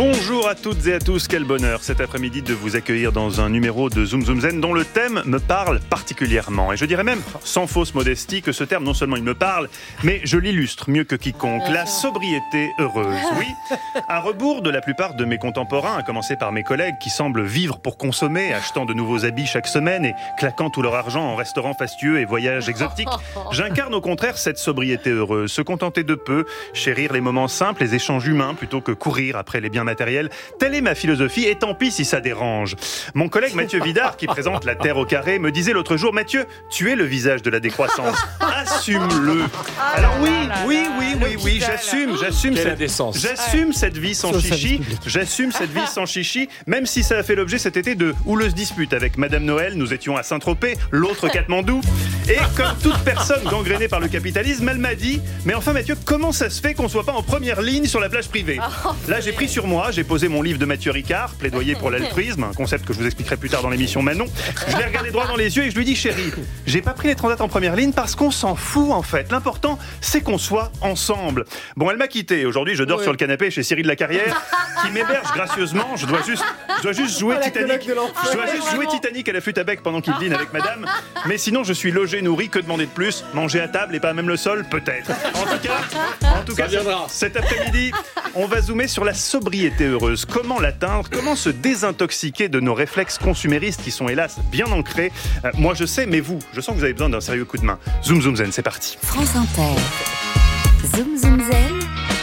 Bonjour à toutes et à tous, quel bonheur cet après-midi de vous accueillir dans un numéro de Zoom Zoom Zen dont le thème me parle particulièrement. Et je dirais même, sans fausse modestie, que ce terme non seulement il me parle, mais je l'illustre mieux que quiconque. La sobriété heureuse. Oui, à rebours de la plupart de mes contemporains, à commencer par mes collègues qui semblent vivre pour consommer, achetant de nouveaux habits chaque semaine et claquant tout leur argent en restaurants fastueux et voyages exotiques, j'incarne au contraire cette sobriété heureuse, se contenter de peu, chérir les moments simples, les échanges humains, plutôt que courir après les biens matériels. Telle est ma philosophie, et tant pis si ça dérange. Mon collègue Mathieu Vidard, qui présente La Terre au carré, me disait l'autre jour: Mathieu, tu es le visage de la décroissance. Assume-le. Alors oui, j'assume cette vie sans chichi. J'assume cette vie sans chichi, même si ça a fait l'objet cet été de houleuses disputes avec Madame Noël. Nous étions à Saint-Tropez, l'autre Katmandou. Et comme toute personne gangrénée par le capitalisme, elle m'a dit: mais enfin Mathieu, comment ça se fait qu'on soit pas en première ligne sur la plage privée? Là, j'ai pris sur moi, j'ai posé mon livre de Mathieu Ricard, Plaidoyer pour l'altruisme, un concept que je vous expliquerai plus tard dans l'émission Manon. Je l'ai regardé droit dans les yeux et je lui dis: chérie, j'ai pas pris les transats en première ligne parce qu'on s'en fout en fait. L'important, c'est qu'on soit ensemble. Bon, elle m'a quitté. Aujourd'hui, je dors sur le canapé chez Cyril Lacarrière, qui m'héberge gracieusement. Je dois juste jouer Titanic. Je dois juste jouer Titanic à la flûte à bec pendant qu'il dîne avec madame. Mais sinon, je suis logé, nourri, que demander de plus? Manger à table et pas même le sol? Peut-être. En tout cas, cet après-midi, on va zoomer sur la sobriété heureuse. Comment l'atteindre? Comment se désintoxiquer de nos réflexes consuméristes qui sont hélas bien ancrés? Moi je sais, mais vous, je sens que vous avez besoin d'un sérieux coup de main. Zoom Zoom Zen, c'est parti. France Inter. Zoom Zoom Zen.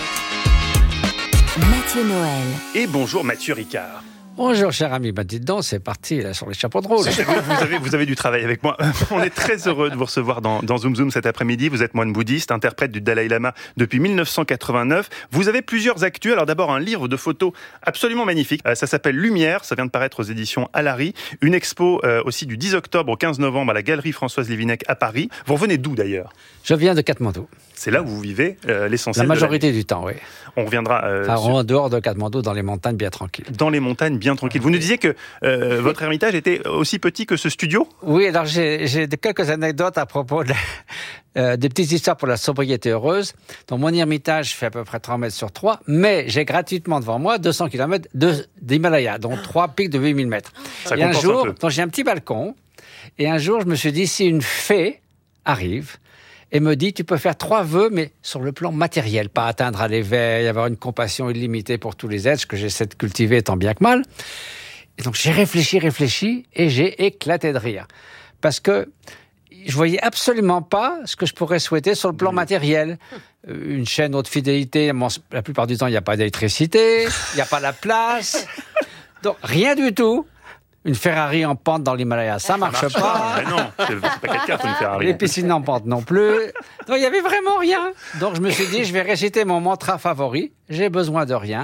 Mathieu Noël. Et bonjour Mathieu Ricard. Bonjour cher ami, dites donc, c'est parti là, sur les chapeaux de rôle. Vous avez du travail avec moi. On est très heureux de vous recevoir dans Zoom Zoom cet après-midi. Vous êtes moine bouddhiste, interprète du Dalai Lama depuis 1989. Vous avez plusieurs actus. Alors d'abord un livre de photos absolument magnifique. Ça s'appelle Lumière, ça vient de paraître aux éditions Alary. Une expo aussi du 10 octobre au 15 novembre à la Galerie Françoise Lévinec à Paris. Vous revenez d'où d'ailleurs? Je viens de Katmandou. C'est là où vous vivez l'essentiel. La majorité du temps, oui. On reviendra en dehors de Katmandou, dans les montagnes bien tranquilles. Dans les montagnes bien tranquilles. Vous nous disiez que votre ermitage était aussi petit que ce studio? Oui, alors j'ai quelques anecdotes à propos des petites histoires pour la sobriété heureuse. Donc mon ermitage fait à peu près 3 mètres sur 3, mais j'ai gratuitement devant moi 200 km d'Himalaya, dont 3 pics de 8000 mètres. Ça et un jour, un peu. donc j'ai un petit balcon, et un jour je me suis dit, si une fée arrive et me dit: tu peux faire 3 vœux, mais sur le plan matériel, pas atteindre à l'éveil, avoir une compassion illimitée pour tous les êtres que j'essaie de cultiver tant bien que mal. Et donc j'ai réfléchi, et j'ai éclaté de rire. Parce que je voyais absolument pas ce que je pourrais souhaiter sur le plan matériel. Une chaîne haute fidélité, la plupart du temps, il n'y a pas d'électricité, il n'y a pas la place. Donc rien du tout. Une Ferrari en pente dans l'Himalaya, ça marche pas. Mais non, c'est pas quelqu'un pour une Ferrari. Les piscines en pente non plus. Donc il y avait vraiment rien. Donc je me suis dit, je vais réciter mon mantra favori. J'ai besoin de rien.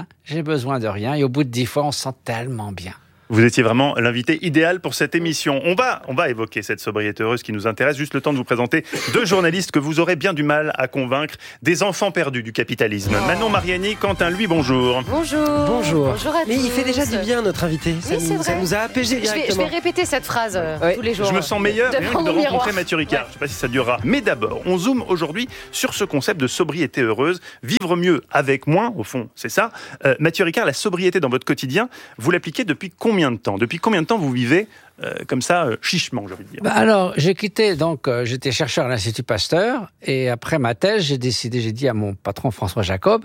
Et au bout de 10 fois, on se sent tellement bien. Vous étiez vraiment l'invité idéal pour cette émission. On va évoquer cette sobriété heureuse qui nous intéresse. Juste le temps de vous présenter 2 journalistes que vous aurez bien du mal à convaincre, des enfants perdus du capitalisme. Manon Mariani, Quentin Lui, bonjour. Bonjour à tous. Mais il fait déjà du bien, notre invité. Ça nous a apaisé directement. Je vais répéter cette phrase tous les jours. Je me sens meilleur rien que de rencontrer miroir. Mathieu Ricard. Je ne sais pas si ça durera. Mais d'abord, on zoome aujourd'hui sur ce concept de sobriété heureuse. Vivre mieux avec moins, au fond, c'est ça. Mathieu Ricard, la sobriété dans votre quotidien, vous l'appliquez depuis combien de temps? Depuis combien de temps vous vivez comme ça, chichement, j'ai envie de dire? Alors, j'ai quitté, j'étais chercheur à l'Institut Pasteur, et après ma thèse, j'ai dit à mon patron François Jacob,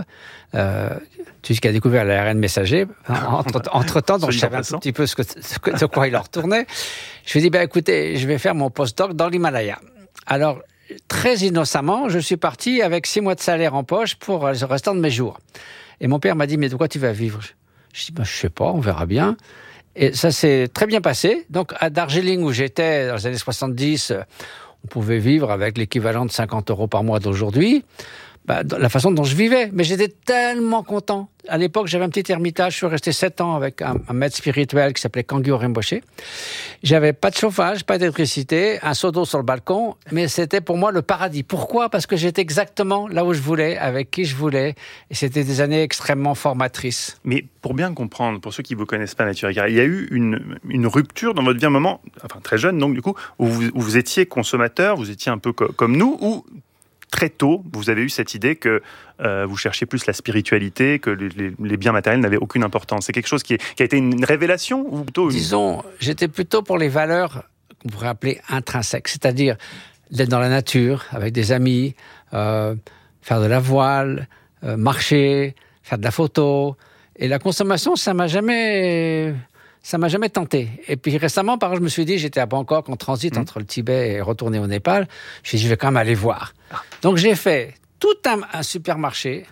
celui qui a découvert l'ARN messager, entre-temps, donc je savais un tout petit peu de quoi il en retournait, je lui ai dit, écoutez, je vais faire mon postdoc dans l'Himalaya. Alors, très innocemment, je suis parti avec 6 mois de salaire en poche pour le restant de mes jours. Et mon père m'a dit, mais de quoi tu vas vivre? Je dis, je sais pas, on verra bien. Et ça s'est très bien passé. Donc, à Darjeeling, où j'étais, dans les années 70, on pouvait vivre avec l'équivalent de 50 € par mois d'aujourd'hui. La façon dont je vivais. Mais j'étais tellement content. À l'époque, j'avais un petit ermitage. Je suis resté 7 ans avec un maître spirituel qui s'appelait Kangyo Rinpoche. J'avais pas de chauffage, pas d'électricité, un seau d'eau sur le balcon, mais c'était pour moi le paradis. Pourquoi? Parce que j'étais exactement là où je voulais, avec qui je voulais, et c'était des années extrêmement formatrices. Mais pour bien comprendre, pour ceux qui ne vous connaissent pas, Mathieu Ricard, il y a eu une rupture dans votre vie, un moment, enfin très jeune donc du coup, où vous étiez consommateur, vous étiez un peu comme nous, ou très tôt, vous avez eu cette idée que vous cherchiez plus la spiritualité, que les biens matériels n'avaient aucune importance. C'est quelque chose qui a été une révélation ou plutôt Disons, j'étais plutôt pour les valeurs qu'on pourrait appeler intrinsèques, c'est-à-dire d'être dans la nature, avec des amis, faire de la voile, marcher, faire de la photo. Et la consommation, ça m'a jamais tenté. Et puis récemment, par exemple, je me suis dit, j'étais à Bangkok en transit entre le Tibet et retourner au Népal. Je me suis dit, je vais quand même aller voir. Donc j'ai fait tout un supermarché,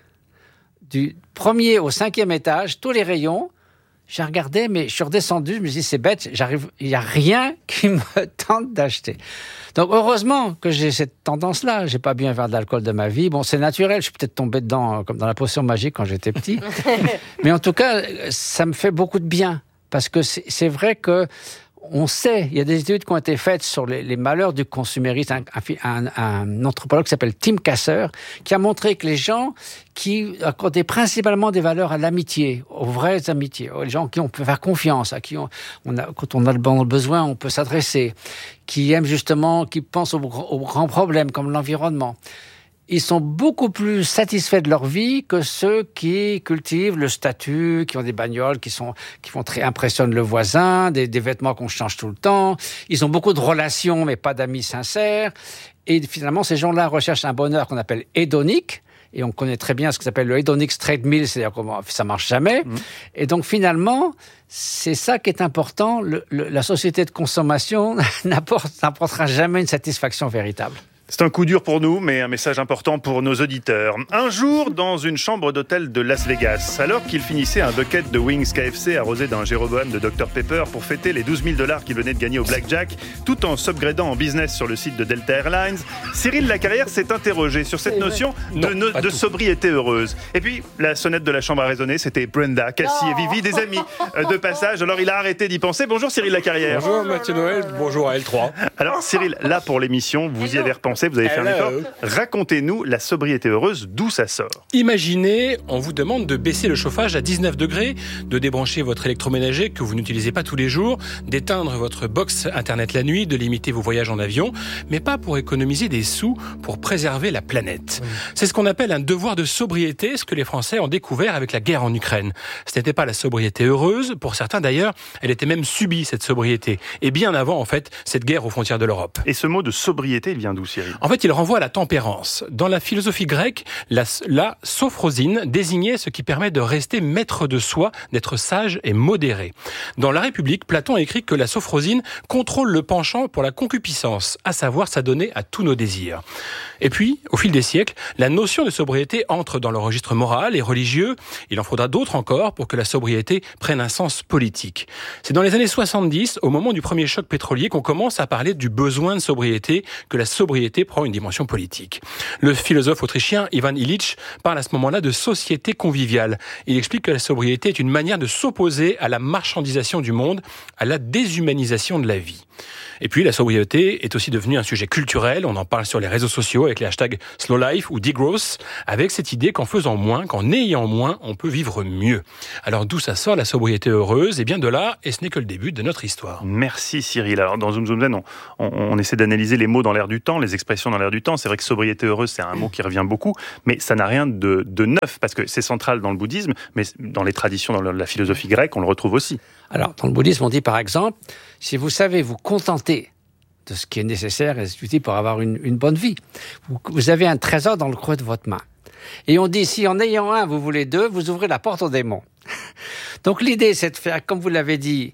du 1er au 5e étage, tous les rayons. J'ai regardé, mais je suis redescendu, je me suis dit, c'est bête, il n'y a rien qui me tente d'acheter. Donc, heureusement que j'ai cette tendance-là. J'ai pas bu un verre d'alcool de ma vie. Bon, c'est naturel, je suis peut-être tombé dedans, comme dans la potion magique quand j'étais petit. Mais en tout cas, ça me fait beaucoup de bien. Parce que c'est vrai que on sait, il y a des études qui ont été faites sur les malheurs du consumérisme. Un anthropologue qui s'appelle Tim Kasser, qui a montré que les gens qui accordaient principalement des valeurs à l'amitié, aux vraies amitiés, aux gens qui on peut faire confiance, à qui quand on a le besoin, on peut s'adresser, qui aiment justement, qui pensent aux grands problèmes comme l'environnement, ils sont beaucoup plus satisfaits de leur vie que ceux qui cultivent le statut, qui ont des bagnoles qui impressionnent le voisin, des vêtements qu'on change tout le temps. Ils ont beaucoup de relations, mais pas d'amis sincères. Et finalement, ces gens-là recherchent un bonheur qu'on appelle hédonique. Et on connaît très bien ce qui s'appelle le hedonic treadmill, c'est-à-dire que ça marche jamais. Et donc finalement, c'est ça qui est important. La société de consommation n'apportera jamais une satisfaction véritable. C'est un coup dur pour nous, mais un message important pour nos auditeurs. Un jour, dans une chambre d'hôtel de Las Vegas, alors qu'il finissait un bucket de wings KFC arrosé d'un Jéroboam de Dr Pepper pour fêter les $12 000 qu'il venait de gagner au blackjack, tout en s'upgradant en business sur le site de Delta Airlines, Cyril Lacarrière s'est interrogé sur cette notion de sobriété heureuse. Et puis, la sonnette de la chambre a résonné, c'était Brenda, Cassie et Vivi, des amis de passage. Alors, il a arrêté d'y penser. Bonjour Cyril Lacarrière. Bonjour Mathieu Noël, bonjour à L3. Alors Cyril, là pour l'émission, vous y avez repensé, vous avez fait un effort. Racontez-nous la sobriété heureuse, d'où ça sort. Imaginez, on vous demande de baisser le chauffage à 19 degrés, de débrancher votre électroménager que vous n'utilisez pas tous les jours, d'éteindre votre box internet la nuit, de limiter vos voyages en avion, mais pas pour économiser des sous, pour préserver la planète. C'est ce qu'on appelle un devoir de sobriété, ce que les Français ont découvert avec la guerre en Ukraine. Ce n'était pas la sobriété heureuse, pour certains d'ailleurs, elle était même subie cette sobriété. Et bien avant en fait, cette guerre aux frontières de l'Europe. Et ce mot de sobriété, il vient d'où Cyril ? En fait, il renvoie à la tempérance. Dans la philosophie grecque, la sophrosine désignait ce qui permet de rester maître de soi, d'être sage et modéré. Dans La République, Platon a écrit que la sophrosine contrôle le penchant pour la concupiscence, à savoir s'adonner à tous nos désirs. Et puis, au fil des siècles, la notion de sobriété entre dans le registre moral et religieux. Il en faudra d'autres encore pour que la sobriété prenne un sens politique. C'est dans les années 70, au moment du premier choc pétrolier, qu'on commence à parler du besoin de sobriété, que la sobriété prend une dimension politique. Le philosophe autrichien Ivan Illich parle à ce moment-là de société conviviale. Il explique que la sobriété est une manière de s'opposer à la marchandisation du monde, à la déshumanisation de la vie. Et puis, la sobriété est aussi devenue un sujet culturel. On en parle sur les réseaux sociaux avec les hashtags Slow Life ou Degrowth, avec cette idée qu'en faisant moins, qu'en ayant moins, on peut vivre mieux. Alors, d'où ça sort la sobriété heureuse ? Et bien de là, et ce n'est que le début de notre histoire. Merci Cyril. Alors, dans Zoom Zoom Zen, on essaie d'analyser les mots dans l'air du temps, les expressions dans l'air du temps. C'est vrai que sobriété heureuse, c'est un mot qui revient beaucoup, mais ça n'a rien de neuf, parce que c'est central dans le bouddhisme, mais dans les traditions, dans la philosophie grecque, on le retrouve aussi. Alors, dans le bouddhisme, on dit par exemple, si vous savez vous contenter de ce qui est nécessaire et utile pour avoir une bonne vie, vous avez un trésor dans le creux de votre main. Et on dit, si en ayant un, vous voulez deux, vous ouvrez la porte aux démons. Donc l'idée, c'est de faire, comme vous l'avez dit,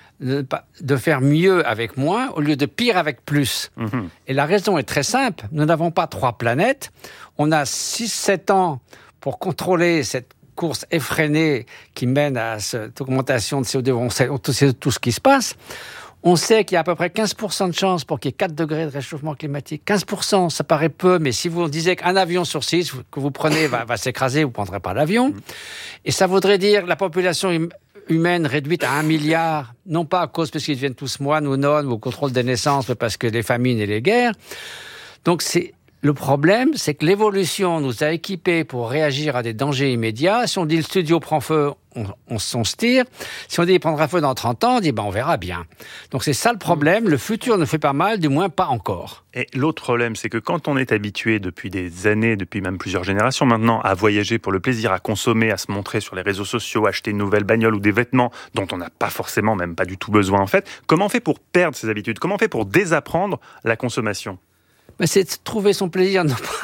de faire mieux avec moins au lieu de pire avec plus. Et la raison est très simple. Nous n'avons pas 3 planètes. On a 6-7 ans pour contrôler cette course effrénée qui mène à cette augmentation de CO2. On sait tout ce qui se passe. On sait qu'il y a à peu près 15% de chance pour qu'il y ait 4 degrés de réchauffement climatique. 15%, ça paraît peu, mais si vous disiez qu'un avion sur 6 que vous prenez va s'écraser, vous ne prendrez pas l'avion. Et ça voudrait dire la population humaine réduite à 1 milliard, non pas à cause parce qu'ils deviennent tous moines ou nonnes ou au contrôle des naissances, mais parce que les famines et les guerres. Donc Le problème, c'est que l'évolution nous a équipés pour réagir à des dangers immédiats. Si on dit le studio prend feu, on se tire. Si on dit il prendra feu dans 30 ans, on dit on verra bien. Donc c'est ça le problème. Le futur ne fait pas mal, du moins pas encore. Et l'autre problème, c'est que quand on est habitué depuis des années, depuis même plusieurs générations maintenant, à voyager pour le plaisir, à consommer, à se montrer sur les réseaux sociaux, acheter une nouvelle bagnole ou des vêtements dont on n'a pas forcément, même pas du tout besoin en fait, comment on fait pour perdre ces habitudes ? Comment on fait pour désapprendre la consommation ? Mais c'est de trouver son plaisir.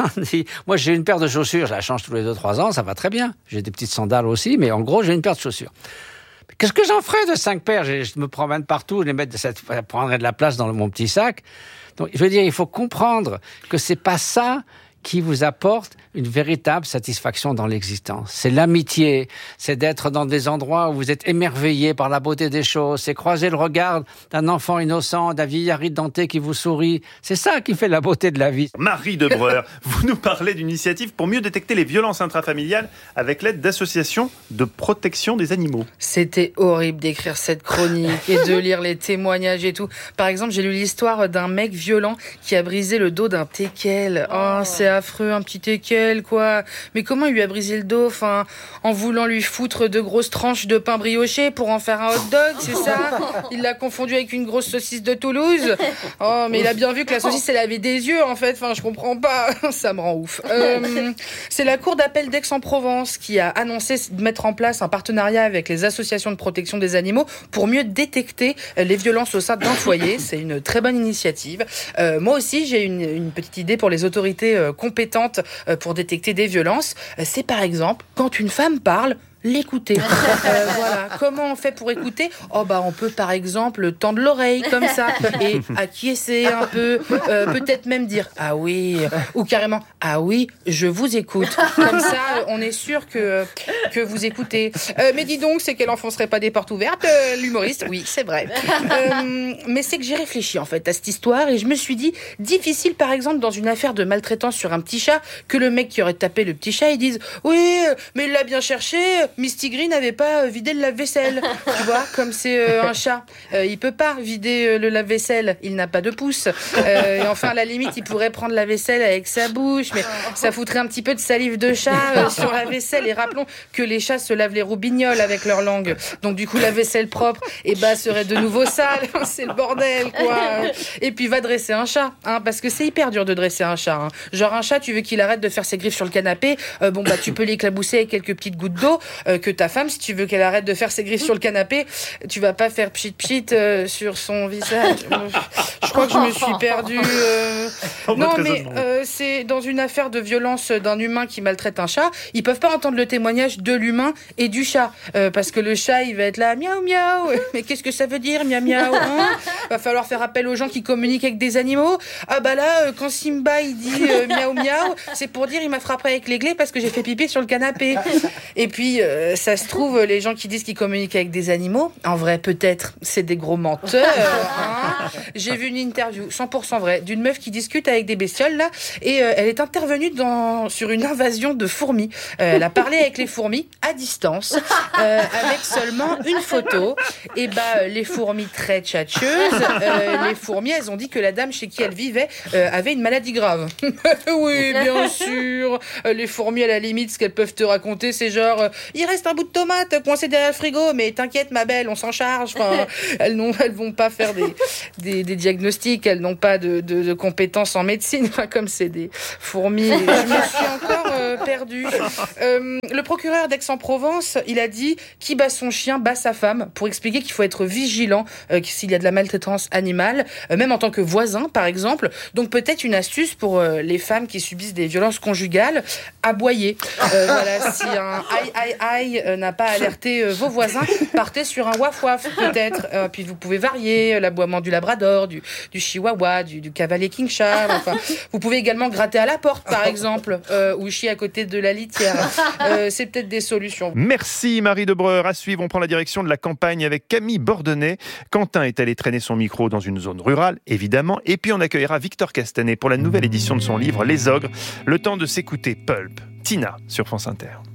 Moi, j'ai une paire de chaussures, je la change tous les 2-3 ans, ça va très bien. J'ai des petites sandales aussi, mais en gros, j'ai une paire de chaussures. Qu'est-ce que j'en ferais de 5 paires ? Je me promène partout, ça prendrait de la place dans mon petit sac. Donc, je veux dire, il faut comprendre que c'est pas ça qui vous apporte une véritable satisfaction dans l'existence. C'est l'amitié, c'est d'être dans des endroits où vous êtes émerveillé par la beauté des choses, c'est croiser le regard d'un enfant innocent, d'un vieillard denté qui vous sourit. C'est ça qui fait la beauté de la vie. Marie de Breur, vous nous parlez d'une initiative pour mieux détecter les violences intrafamiliales avec l'aide d'associations de protection des animaux. C'était horrible d'écrire cette chronique et de lire les témoignages et tout. Par exemple, j'ai lu l'histoire d'un mec violent qui a brisé le dos d'un teckel. Oh, c'est affreux, un petit teckel, quoi. Mais comment il lui a brisé le dos, en voulant lui foutre de grosses tranches de pain brioché pour en faire un hot dog, c'est ça ? Il l'a confondu avec une grosse saucisse de Toulouse. Oh, mais il a bien vu que la saucisse, elle avait des yeux, en fait. Je comprends pas. Ça me rend ouf. C'est la cour d'appel d'Aix-en-Provence qui a annoncé de mettre en place un partenariat avec les associations de protection des animaux pour mieux détecter les violences au sein d'un foyer. C'est une très bonne initiative. Moi aussi, j'ai une petite idée pour les autorités compétentes pour détecter des violences. C'est par exemple, quand une femme parle, l'écouter. Voilà. Comment on fait pour écouter ? On peut par exemple tendre l'oreille comme ça et acquiescer un peu, peut-être même dire ah oui, ou carrément ah oui, je vous écoute. Comme ça, on est sûr que vous écoutez. Mais dis donc, c'est qu'elle enfoncerait pas des portes ouvertes, l'humoriste ? Oui, c'est vrai. Mais c'est que j'ai réfléchi en fait à cette histoire et je me suis dit difficile par exemple dans une affaire de maltraitance sur un petit chat que le mec qui aurait tapé le petit chat il dise oui, mais il l'a bien cherché. Misty Green n'avait pas vidé le lave-vaisselle. Tu vois, comme c'est un chat. Il peut pas vider le lave-vaisselle. Il n'a pas de pouce. Et enfin, à la limite, il pourrait prendre la vaisselle avec sa bouche. Mais ça foutrait un petit peu de salive de chat sur la vaisselle. Et rappelons que les chats se lavent les roubignoles avec leur langue. Donc du coup, la vaisselle propre serait de nouveau sale. C'est le bordel, quoi. Et puis, va dresser un chat. Parce que c'est hyper dur de dresser un chat. Genre, un chat, tu veux qu'il arrête de faire ses griffes sur le canapé. Tu peux l'éclabousser avec quelques petites gouttes d'eau. Que ta femme, si tu veux qu'elle arrête de faire ses griffes sur le canapé, tu vas pas faire pchit sur son visage. Je crois que je me suis perdue. Non, mais c'est dans une affaire de violence d'un humain qui maltraite un chat, ils peuvent pas entendre le témoignage de l'humain et du chat. Parce que le chat, il va être là, miaou miaou. Mais qu'est-ce que ça veut dire, miaou miaou, Va falloir faire appel aux gens qui communiquent avec des animaux. Quand Simba, il dit miaou miaou, c'est pour dire il m'a frappé avec l'églé parce que j'ai fait pipi sur le canapé. Et puis, ça se trouve, les gens qui disent qu'ils communiquent avec des animaux, en vrai, peut-être, c'est des gros menteurs. J'ai vu une interview, 100% vrai, d'une meuf qui discute avec des bestioles, là, et elle est intervenue sur une invasion de fourmis. Elle a parlé avec les fourmis, à distance, avec seulement une photo. Et les fourmis très tchatcheuses, les fourmis, elles ont dit que la dame chez qui elles vivaient avait une maladie grave. Oui, bien sûr. Les fourmis, à la limite, ce qu'elles peuvent te raconter, c'est genre... il reste un bout de tomate coincé derrière le frigo, mais t'inquiète ma belle, on s'en charge. Elles vont pas faire des diagnostics, elles n'ont pas de compétences en médecine, comme c'est des fourmis. Je me suis encore perdue. Le procureur d'Aix-en-Provence, il a dit qui bat son chien bat sa femme, pour expliquer qu'il faut être vigilant s'il y a de la maltraitance animale, même en tant que voisin par exemple. Donc peut-être une astuce pour les femmes qui subissent des violences conjugales, aboyer. Voilà, si un aïe n'a pas alerté vos voisins, partez sur un waf-waf peut-être. Puis vous pouvez varier l'aboiement du labrador, du chihuahua, du cavalier king charles. Vous pouvez également gratter à la porte par exemple, ou chier à côté de la litière. C'est peut-être des solutions. Merci Marie de Breur. À suivre, on prend la direction de la campagne avec Camille Bordenay. Quentin est allé traîner son micro dans une zone rurale, évidemment. Et puis on accueillera Victor Castanet pour la nouvelle édition de son livre Les Ogres. Le temps de s'écouter Pulp. Tina sur France Inter.